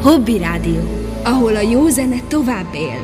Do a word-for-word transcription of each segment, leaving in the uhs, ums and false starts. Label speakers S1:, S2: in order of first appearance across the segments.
S1: Hobby Rádió, ahol a jó zene tovább él.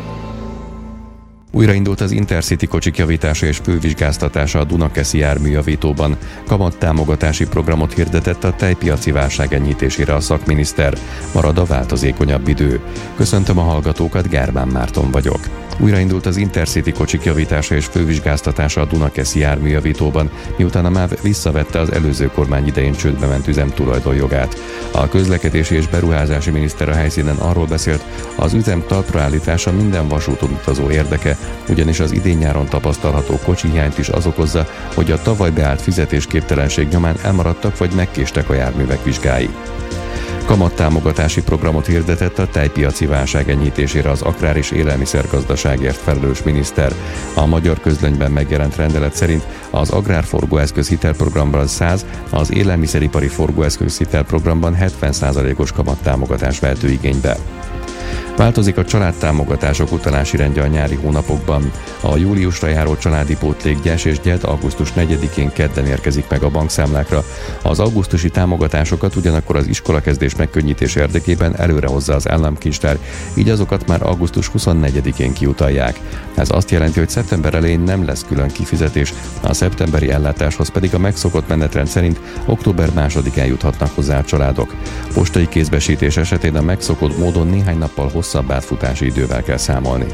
S2: Újraindult az Intercity kocsik javítása és fővizsgáztatása a Dunakeszi járműjavítóban. Kamattámogatási programot hirdetett a tejpiaci válság enyhítésére a szakminiszter. Marad a változékonyabb idő. Köszöntöm a hallgatókat, Gárbán Márton vagyok. Újraindult az Intercity kocsik javítása és fővizsgáztatása a Dunakeszi járműjavítóban, miután a MÁV visszavette az előző kormány idején csődbe ment üzem tulajdonjogát. A közlekedési és beruházási miniszter a helyszínen arról beszélt, az üzem talpraállítása minden vasúton utazó érdeke, ugyanis az idén-nyáron tapasztalható kocsihiányt is az okozza, hogy a tavaly beállt fizetésképtelenség nyomán elmaradtak vagy megkéstek a járművek vizsgái. Kamattámogatási programot hirdetett a tejpiaci válság enyhítésére az agrár- és élelmiszergazdaságért felelős miniszter. A Magyar Közlönyben megjelent rendelet szerint az agrárforgóeszköz hitelprogramban száz, az élelmiszeripari forgóeszköz hitelprogramban hetven százalékos kamattámogatás vehető igénybe. Változik a családtámogatások utalási rendje a nyári hónapokban. A júliusra járó családi pótlék gyes és gyed augusztus negyedikén kedden érkezik meg a bankszámlákra. Az augusztusi támogatásokat ugyanakkor az iskolakezdés megkönnyítés érdekében előrehozza az államkincstár, így azokat már augusztus huszonnegyedikén kiutalják. Ez azt jelenti, hogy szeptember elején nem lesz külön kifizetés, a szeptemberi ellátáshoz pedig a megszokott menetrend szerint október másodikán juthatnak hozzá a családok. Postai kézbesítés esetén a megszokott módon néhány nappal hosszabb átfutási idővel kell számolni.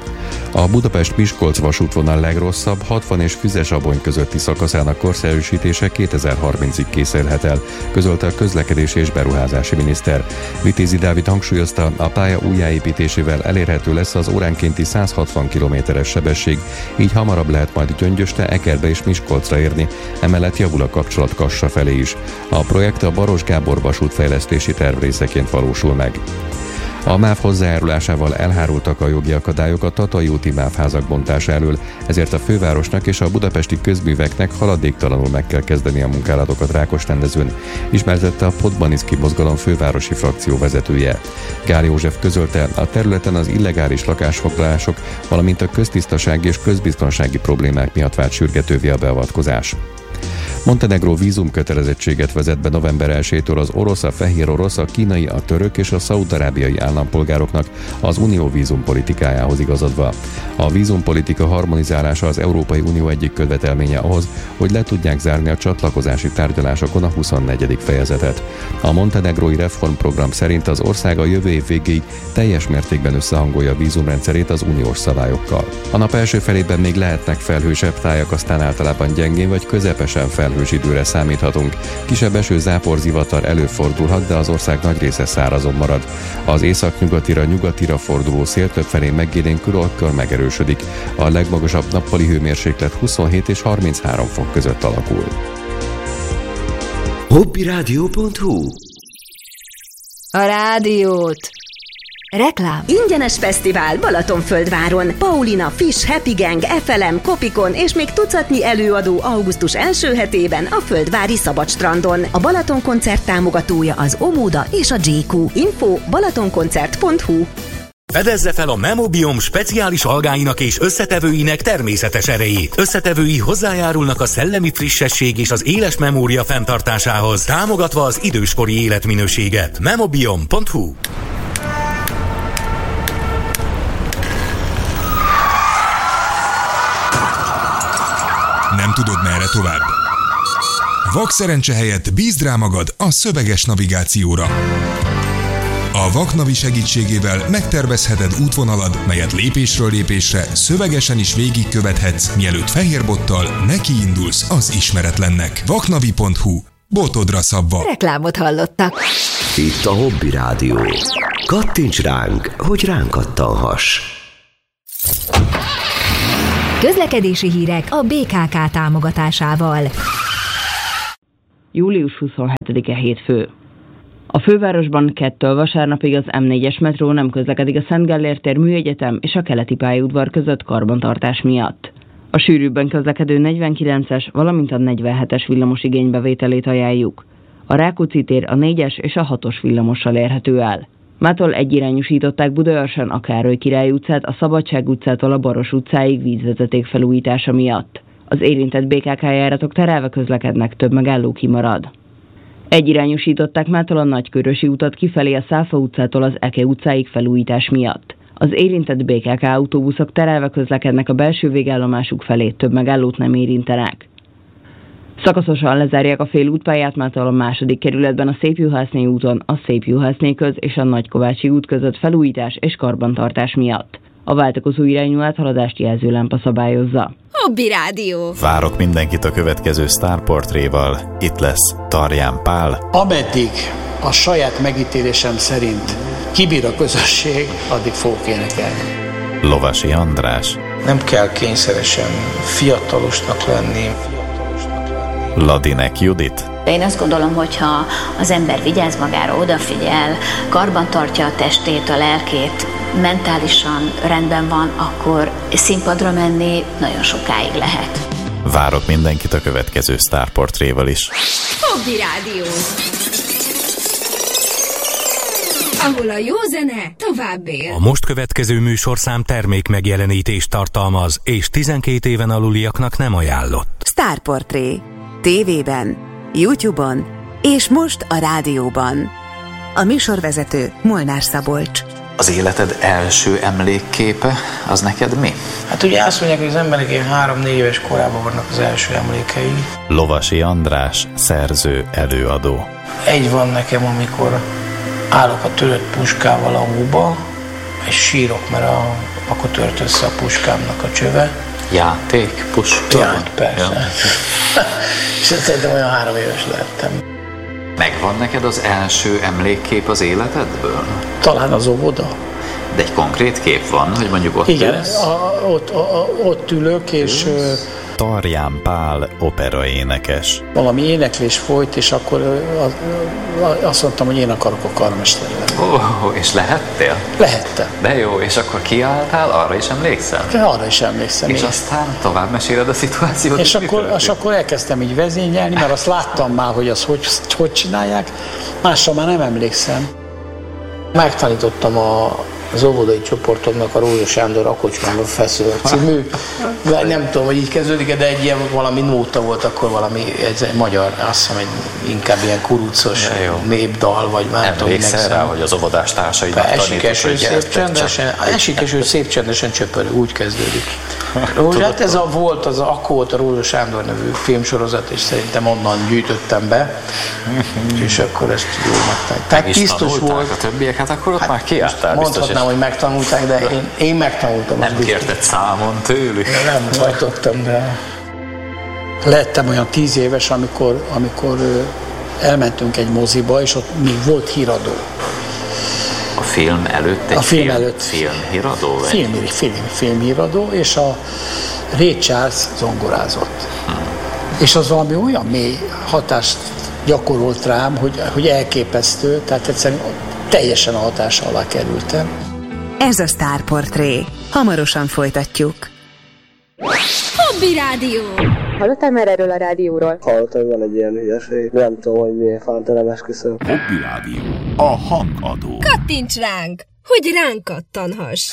S2: A Budapest-Miskolc vasútvonal legrosszabb hatvan és Füzes-Abony közötti szakaszának korszerűsítése kétezer-harmincig készülhet el, közölte a közlekedési és beruházási miniszter. Vitézi Dávid hangsúlyozta, a pálya újjáépítésével elérhető lesz az óránkénti száz hatvan kilométeres sebesség, így hamarabb lehet majd Gyöngyöstre, Ekerbe és Miskolcra érni, emellett javul a kapcsolat Kassa felé is. A projekt a Baros Gábor vasútfejlesztési terv részeként valósul meg. A MÁV hozzájárulásával elhárultak a jogi akadályok a Tatai úti MÁV-házak bontása elől, ezért a fővárosnak és a budapesti közműveknek haladéktalanul meg kell kezdeni a munkálatokat Rákosrendezőn, ismertette a Podmaniszki mozgalom fővárosi frakció vezetője. Gál József közölte, a területen az illegális lakásfoglalások, valamint a köztisztasági és közbiztonsági problémák miatt vált sürgetővé a beavatkozás. Montenegró vízumkötelezettséget vezet be november elsejétől az orosz, a fehér orosz, a kínai, a török és a szaúd-arábiai állampolgároknak az unió vízumpolitikájához igazodva. A vízumpolitika harmonizálása az Európai Unió egyik követelménye ahhoz, hogy le tudják zárni a csatlakozási tárgyalásokon a huszonnegyedik fejezetet. A montenegrói reformprogram szerint az ország a jövő év végéig teljes mértékben összehangolja a vízumrendszerét az uniós szabályokkal. A nap első felében még lehetnek felhősebb tájak, aztán általában gyengén vagy közepesen felhős időre számíthatunk. Kisebb eső-záporzivatar előfordulhat, de az ország nagy része szárazon marad. Az északnyugatira, nyugatira forduló szél többfelé megélénkül, akkor megerősödik. A legmagasabb nappali hőmérséklet huszonhét és harminchárom fok között alakul.
S3: hobbyradio pont hu
S1: A rádiót. Reklám.
S4: Ingyenes fesztivál Balatonföldváron. Paulina, Fish, Happy Gang, ef el em, Kopikon és még tucatnyi előadó augusztus első hetében a Földvári Szabadstrandon. A Balaton koncert támogatója az Omuda és a jé kú. Info balatonkoncert pont hu.
S5: Fedezze fel a Memobiom speciális algáinak és összetevőinek természetes erejét. Összetevői hozzájárulnak a szellemi frissesség és az éles memória fenntartásához, támogatva az időskori életminőséget. Memobiom pont hu.
S6: Nem tudod, merre tovább? Vakszerencse helyett bízd rá magad a szöveges navigációra. A Vaknavi segítségével megtervezheted útvonalad, melyet lépésről lépésre szövegesen is végigkövethetsz, mielőtt fehérbottal nekiindulsz az ismeretlennek. vaknavi pont hu. Botodra szabva.
S1: Reklámot hallottak.
S3: Itt a Hobby Rádió. Kattints ránk, hogy ránk kattanhass.
S1: Közlekedési hírek a bé ká ká támogatásával.
S7: július huszonhetedike hétfő. A fővárosban kettől vasárnapig az em négyes metró nem közlekedik a Szent Gellért tér Műegyetem és a Keleti pályaudvar között karbantartás miatt. A sűrűbben közlekedő negyvenkilences, valamint a negyvenhetes villamos igénybevételét ajánljuk. A Rákóczi tér a négyes és a hatos villamossal érhető el. Mától egyirányosították Budaörsön a Károly Király utcát, a Szabadság utcától a Baros utcáig vízvezeték felújítása miatt. Az érintett bé ká ká járatok terelve közlekednek, több megálló kimarad. Egyirányosították mától a Nagykörösi utat kifelé a Száfa utcától az Eke utcáig felújítás miatt. Az érintett bé ká ká autóbuszok terelve közlekednek a belső végállomásuk felé, több megállót nem érintenek. Szakaszosan lezárják a félútpályát mától a második kerületben a Szépjuhászné úton, a Szépjuhászné köz és a Nagykovácsi út között felújítás és karbantartás miatt. A váltakozó irányú áthaladást jelzőlámpa szabályozza.
S8: Hobby Rádió.
S9: Várok mindenkit a következő sztárportréval. Itt lesz Tarján Pál.
S10: Ameddig a saját megítélésem szerint kibír a közösség, addig fogok énekelni.
S9: Lovasi András.
S11: Nem kell kényszeresen fiatalosnak lenni.
S9: Ladinek Judit.
S12: Én azt gondolom, hogyha az ember vigyáz magára, odafigyel, karbantartja a testét, a lelkét, mentálisan rendben van, akkor színpadra menni nagyon sokáig lehet.
S9: Várok mindenkit a következő sztárportréval is.
S8: Hobby Rádió. Ahol a jó zene tovább él.
S5: A most következő műsorszám termék megjelenítést tartalmaz, és tizenkét éven aluliaknak nem ajánlott.
S13: Sztárportré. Tévében, YouTube-on és most a rádióban. A műsorvezető Molnár Szabolcs.
S14: Az életed első emlékképe, az neked mi?
S11: Hát ugye azt mondják, hogy az emberek ilyen három-négy éves korában vannak az első emlékei.
S9: Lovasi András, szerző, előadó.
S11: Egy van nekem, amikor állok a törött puskával a hóba, és sírok, mert a, akkor tört össze a puskámnak a csöve.
S14: Játék? Puska?
S11: Ja, persze. Ja. És szerintem olyan három éves lettem.
S14: Megvan neked az első emlékkép az életedből?
S11: Talán az óvoda.
S14: De egy konkrét kép van, hogy mondjuk ott
S11: igen,
S14: ülsz?
S11: A, ott, a, ott ülök, és... Ülsz?
S9: Tarján Pál, operaénekes.
S11: Valami éneklés folyt, és akkor azt mondtam, hogy én akarok a karmester lenni.
S14: Oh, és lehettél?
S11: Lehettem.
S14: De jó, és akkor kiálltál, arra is emlékszel?
S11: Arra is emlékszem.
S14: És én. Aztán tovább meséled a szituációt?
S11: És akkor, és akkor elkezdtem így vezényelni, mert azt láttam már, hogy azt hogy, hogy csinálják, másra már nem emlékszem. Megtanítottam a az óvodai csoportomnak a Rózsa Sándor A kocsmában feszül című, nem tudom, hogy így kezdődik, de egy ilyen valami nóta volt, akkor valami, ez egy magyar, azt hiszem, egy inkább ilyen kurucos népdal, vagy már tudom,
S14: emlékszel rá, hogy az óvodás társaidnak
S11: esik eső, szép csendesen, esik eső, szép csendesen csöpörő, úgy kezdődik. Rózsa, hát ez a volt, az akkor volt a Rózsa Sándor nevű filmsorozat, és szerintem onnan gyűjtöttem be, és akkor ezt jól megtanulták. Tehát biztos volt.
S14: A többiek, hát akkor ott hát már kiálltál biztos.
S11: Nem, hogy megtanulták, de én, én megtanultam.
S14: Nem kérted számon tőlük?
S11: Nem tartottam, de lettem olyan tíz éves, amikor, amikor elmentünk egy moziba, és ott még volt híradó.
S14: A film előtt egy
S11: a film,
S14: film
S11: előtt
S14: filmhíradó?
S11: Film, film, filmhíradó, és a Ray Charles zongorázott. Hmm. És az valami olyan mély hatást gyakorolt rám, hogy, hogy elképesztő, tehát egyszerűen teljesen a hatás alá kerültem.
S13: Ez a Sztárportré. Hamarosan folytatjuk.
S8: Hobby Rádió.
S15: Hallottál már erről a rádióról?
S16: Hallottam, hogy van egy ilyen hülyeség. Nem tudom, hogy miért fánt, nem esküszöm.
S17: Hobby Rádió. A hangadó.
S8: Kattints ránk, hogy ránk kattanhass.